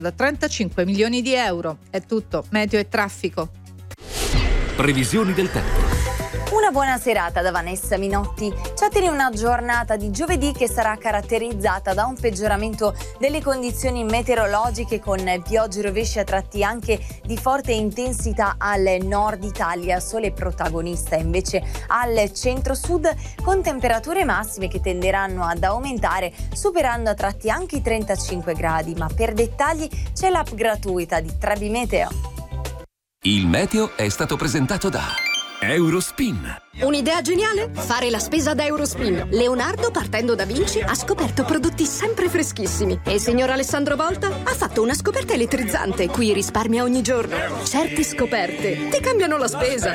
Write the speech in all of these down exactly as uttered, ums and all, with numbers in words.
da trentacinque milioni di euro. È tutto, meteo e traffico. Previsioni del tempo. Una buona serata da Vanessa Minotti. Ci attende una giornata di giovedì che sarà caratterizzata da un peggioramento delle condizioni meteorologiche, con piogge e rovesci a tratti anche di forte intensità al nord Italia. Sole protagonista invece al centro-sud, con temperature massime che tenderanno ad aumentare, superando a tratti anche i trentacinque gradi. Ma per dettagli c'è l'app gratuita di Trebi Meteo. Il meteo è stato presentato da Eurospin. Un'idea geniale? Fare la spesa da Eurospin. Leonardo, partendo da Vinci, ha scoperto prodotti sempre freschissimi. E il signor Alessandro Volta ha fatto una scoperta elettrizzante, cui risparmia ogni giorno. Certe scoperte ti cambiano la spesa.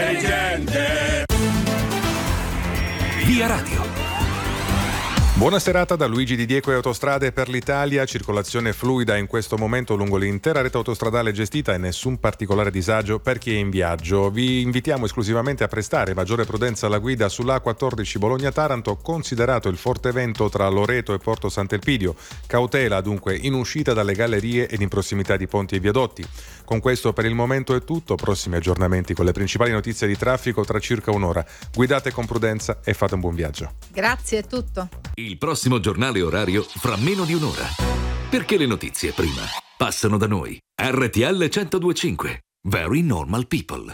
Via Radio. Buona serata da Luigi Di Dieco e Autostrade per l'Italia. Circolazione fluida in questo momento lungo l'intera rete autostradale gestita e nessun particolare disagio per chi è in viaggio. Vi invitiamo esclusivamente a prestare maggiore prudenza alla guida sull'A quattordici Bologna-Taranto, considerato il forte vento tra Loreto e Porto Sant'Elpidio. Cautela dunque in uscita dalle gallerie ed in prossimità di ponti e viadotti. Con questo per il momento è tutto. Prossimi aggiornamenti con le principali notizie di traffico tra circa un'ora. Guidate con prudenza e fate un buon viaggio. Grazie, è tutto. Il prossimo giornale orario fra meno di un'ora. Perché le notizie prima passano da noi. R T L centodue e cinque. Very Normal People.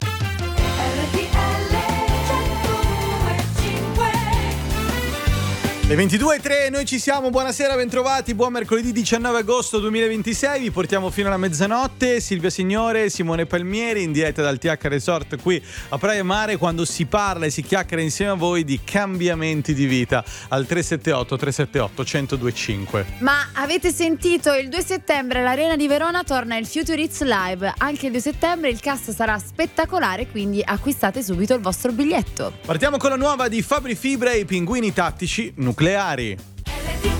Le ventidue e tre, noi ci siamo, buonasera, bentrovati, buon mercoledì diciannove agosto duemilaventisei, vi portiamo fino alla mezzanotte. Silvia Signore, Simone Palmieri in diretta dal T H Resort qui a Praia Mare, quando si parla e si chiacchiera insieme a voi di cambiamenti di vita al tre sette otto tre sette otto uno zero due cinque. Ma avete sentito, il due settembre all'Arena di Verona torna il Future Hits Live. Anche il due settembre il cast sarà spettacolare, quindi acquistate subito il vostro biglietto. Partiamo con la nuova di Fabri Fibra e i Pinguini Tattici Nucleari.